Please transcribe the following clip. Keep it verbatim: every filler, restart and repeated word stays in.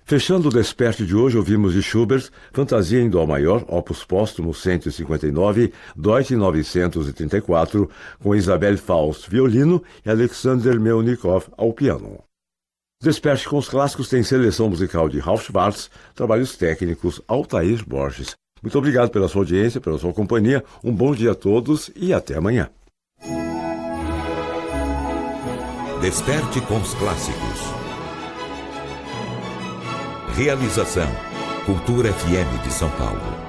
Fechando o Desperte de hoje, ouvimos de Schubert, Fantasia em Dó maior, opus póstumo cento e cinquenta e nove, Deutsch novecentos e trinta e quatro, com Isabel Faust, violino, e Alexander Melnikov ao piano. Desperte com os Clássicos tem seleção musical de Ralf Schwartz, trabalhos técnicos Altair Borges. Muito obrigado pela sua audiência, pela sua companhia, um bom dia a todos e até amanhã. Desperte com os Clássicos. Realização Cultura F M de São Paulo.